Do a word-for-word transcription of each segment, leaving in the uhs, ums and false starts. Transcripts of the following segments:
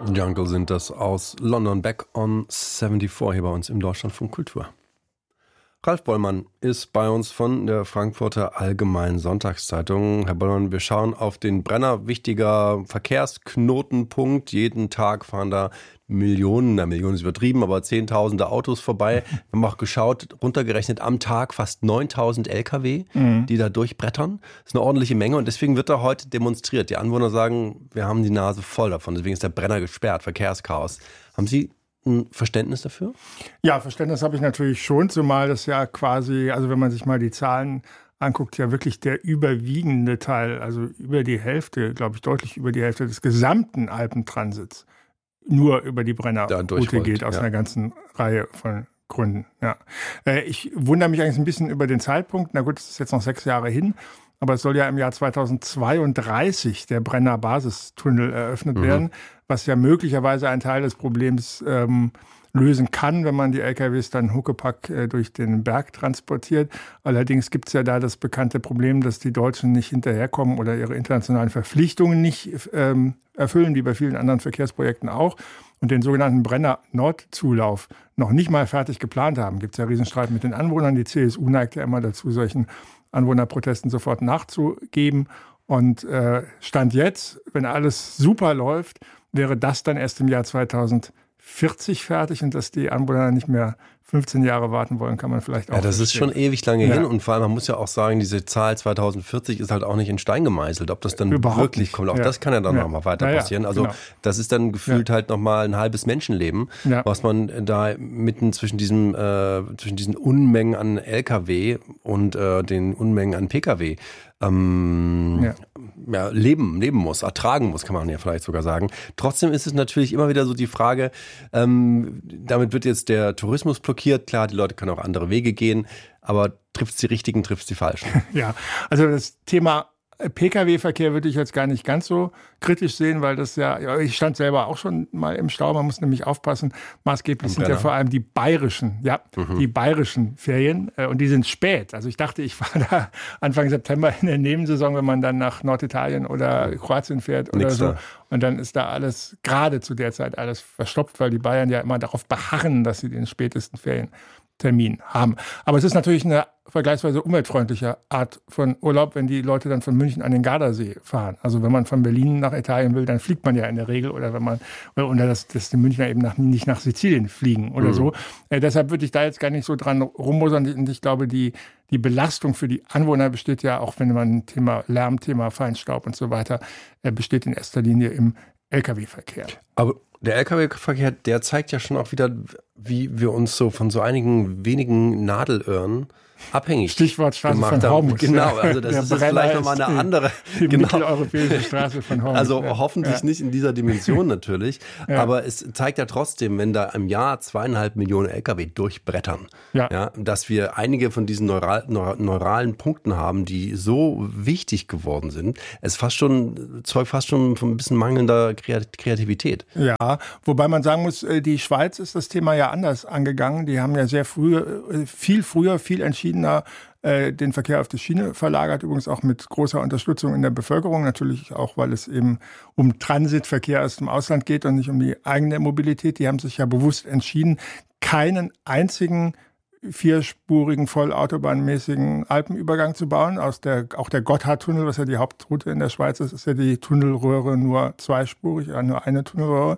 Jungle sind das aus London, Back on vierundsiebzig hier bei uns im Deutschlandfunk Kultur. Ralf Bollmann ist bei uns von der Frankfurter Allgemeinen Sonntagszeitung. Herr Bollmann, wir schauen auf den Brenner, wichtiger Verkehrsknotenpunkt. Jeden Tag fahren da Millionen, na Millionen ist übertrieben, aber Zehntausende Autos vorbei. Wir haben auch geschaut, runtergerechnet am Tag fast neuntausend L K W, mhm. die da durchbrettern. Das ist eine ordentliche Menge und deswegen wird da heute demonstriert. Die Anwohner sagen, wir haben die Nase voll davon, deswegen ist der Brenner gesperrt, Verkehrschaos. Haben Sie ein Verständnis dafür? Ja, Verständnis habe ich natürlich schon, zumal das ja quasi, also wenn man sich mal die Zahlen anguckt, ja wirklich der überwiegende Teil, also über die Hälfte, glaube ich deutlich über die Hälfte des gesamten Alpentransits nur über die Brennerroute geht, aus ja. einer ganzen Reihe von Gründen. Ja. Ich wundere mich eigentlich ein bisschen über den Zeitpunkt. Na gut, es ist jetzt noch sechs Jahre hin, aber es soll ja im Jahr zweitausendzweiunddreißig der Brenner-Basistunnel eröffnet mhm. werden, was ja möglicherweise einen Teil des Problems ähm, lösen kann, wenn man die L K Ws dann Huckepack äh, durch den Berg transportiert. Allerdings gibt es ja da das bekannte Problem, dass die Deutschen nicht hinterherkommen oder ihre internationalen Verpflichtungen nicht ähm, erfüllen, wie bei vielen anderen Verkehrsprojekten auch. Und den sogenannten Brenner-Nord-Zulauf noch nicht mal fertig geplant haben. Gibt es ja Riesenstreit mit den Anwohnern. Die C S U neigt ja immer dazu, solchen Anwohnerprotesten sofort nachzugeben. Und äh, Stand jetzt, wenn alles super läuft, wäre das dann erst im Jahr zweitausendvierzig fertig. Und dass die Anwohner nicht mehr fünfzehn Jahre warten wollen, kann man vielleicht auch Ja, das verstehen. ist schon ewig lange ja. hin. Und vor allem, man muss ja auch sagen, diese Zahl zweitausendvierzig ist halt auch nicht in Stein gemeißelt. Ob das dann Überhaupt wirklich nicht. kommt, auch ja. das kann ja dann ja. nochmal weiter ja, ja. passieren. Also genau. das ist dann gefühlt ja. halt nochmal ein halbes Menschenleben, ja. was man da mitten zwischen diesem äh, zwischen diesen Unmengen an L K W und äh, den Unmengen an P K W ähm, ja. Ja, leben, leben muss, ertragen muss, kann man ja vielleicht sogar sagen. Trotzdem ist es natürlich immer wieder so die Frage, ähm, damit wird jetzt der Tourismus blockiert. Klar, die Leute können auch andere Wege gehen, aber trifft es die Richtigen, trifft es die Falschen. Ja, also das Thema P K W-Verkehr würde ich jetzt gar nicht ganz so kritisch sehen, weil das ja, ja, ich stand selber auch schon mal im Stau, man muss nämlich aufpassen, maßgeblich sind ja vor allem die bayerischen, ja, mhm. die bayerischen Ferien äh, und die sind spät. Also ich dachte, ich fahre da Anfang September in der Nebensaison, wenn man dann nach Norditalien oder Kroatien fährt oder Nix so. Da. Und dann ist da alles, gerade zu der Zeit alles verstopft, weil die Bayern ja immer darauf beharren, dass sie den spätesten Ferientermin haben. Aber es ist natürlich eine vergleichsweise umweltfreundliche Art von Urlaub, wenn die Leute dann von München an den Gardasee fahren. Also wenn man von Berlin nach Italien will, dann fliegt man ja in der Regel oder wenn man, oder dass, dass die Münchner eben nach, nicht nach Sizilien fliegen oder mhm. so. Äh, deshalb würde ich da jetzt gar nicht so dran rummosern und ich glaube, die, die Belastung für die Anwohner besteht ja, auch wenn man Thema Lärm, Thema Feinstaub und so weiter, äh, besteht in erster Linie im L K W-Verkehr. Aber der L K W-Verkehr, der zeigt ja schon auch wieder, wie wir uns so von so einigen wenigen Nadelöhren abhängig Stichwort Straße gemacht von haben. Hormus. Genau, also das Der ist jetzt Brenner vielleicht nochmal eine die, andere. Die genau. mitteleuropäische Straße von Hormus. Also ja. hoffentlich ja. nicht in dieser Dimension natürlich, ja. aber es zeigt ja trotzdem, wenn da im Jahr zweieinhalb Millionen L K W durchbrettern, ja. Ja, dass wir einige von diesen neural, neuralen Punkten haben, die so wichtig geworden sind. Es fast schon, zeugt fast schon von ein bisschen mangelnder Kreativität. Ja, wobei man sagen muss, die Schweiz ist das Thema ja anders angegangen. Die haben ja sehr früh, viel früher, viel entschiedener den Verkehr auf die Schiene verlagert, übrigens auch mit großer Unterstützung in der Bevölkerung, natürlich auch, weil es eben um Transitverkehr aus dem Ausland geht und nicht um die eigene Mobilität. Die haben sich ja bewusst entschieden, keinen einzigen vierspurigen, vollautobahn-mäßigen Alpenübergang zu bauen. Aus der, auch der Gotthardtunnel, was ja die Hauptroute in der Schweiz ist, ist ja die Tunnelröhre nur zweispurig, nur eine Tunnelröhre.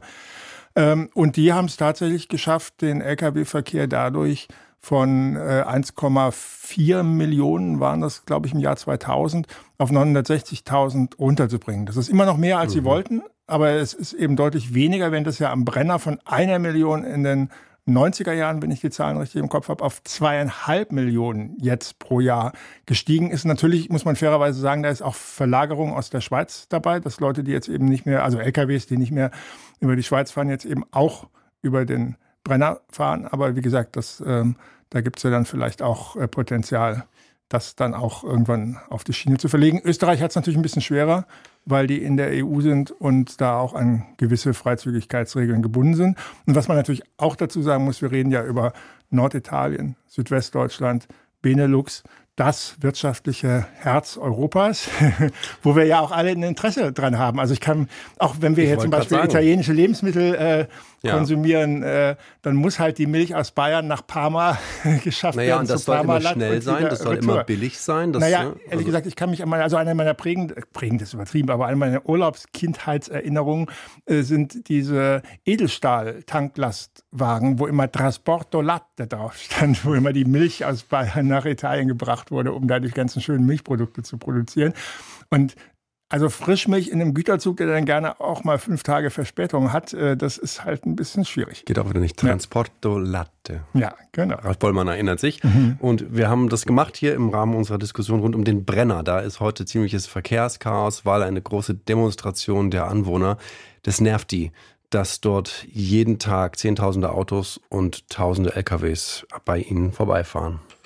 Und die haben es tatsächlich geschafft, den L K W-Verkehr dadurch von äh, eins Komma vier Millionen waren das, glaube ich, im Jahr zweitausend auf neunhundertsechzigtausend runterzubringen. Das ist immer noch mehr, als mhm. sie wollten, aber es ist eben deutlich weniger, wenn das ja am Brenner von einer Million in den neunziger Jahren, wenn ich die Zahlen richtig im Kopf habe, auf zweieinhalb Millionen jetzt pro Jahr gestiegen ist. Natürlich muss man fairerweise sagen, da ist auch Verlagerung aus der Schweiz dabei, dass Leute, die jetzt eben nicht mehr, also L K Ws, die nicht mehr über die Schweiz fahren, jetzt eben auch über den Brenner fahren. Aber wie gesagt, das, ähm, da gibt es ja dann vielleicht auch äh, Potenzial, das dann auch irgendwann auf die Schiene zu verlegen. Österreich hat es natürlich ein bisschen schwerer, weil die in der E U sind und da auch an gewisse Freizügigkeitsregeln gebunden sind. Und was man natürlich auch dazu sagen muss, wir reden ja über Norditalien, Südwestdeutschland, Benelux. das wirtschaftliche Herz Europas, wo wir ja auch alle ein Interesse dran haben. Also ich kann, auch wenn wir ich hier zum Beispiel italienische Lebensmittel äh, ja. konsumieren, äh, dann muss halt die Milch aus Bayern nach Parma geschafft naja, werden. Und das soll immer schnell sein, das soll Retour. immer billig sein. Das, naja, ne? also ehrlich gesagt, ich kann mich an meine, also eine meiner prägenden, prägend ist übertrieben, aber eine meiner Urlaubskindheitserinnerungen äh, sind diese Edelstahl-Tanklastwagen, wo immer Trasporto Latte drauf stand, wo immer die Milch aus Bayern nach Italien gebracht wurde, um da die ganzen schönen Milchprodukte zu produzieren. Und also Frischmilch in einem Güterzug, der dann gerne auch mal fünf Tage Verspätung hat, das ist halt ein bisschen schwierig. Geht auch wieder nicht. Trasporto Latte. Ja, genau. Ralf Bollmann erinnert sich. Mhm. Und wir haben das gemacht hier im Rahmen unserer Diskussion rund um den Brenner. Da ist heute ziemliches Verkehrschaos, weil eine große Demonstration der Anwohner. Das nervt die, dass dort jeden Tag Zehntausende Autos und Tausende L K Ws bei ihnen vorbeifahren.